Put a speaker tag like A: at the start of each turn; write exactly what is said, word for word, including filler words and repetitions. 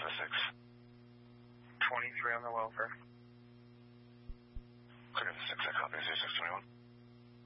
A: the six.
B: twenty-three on the welfare.
A: Clear to the six, I copy, zero six twenty-one.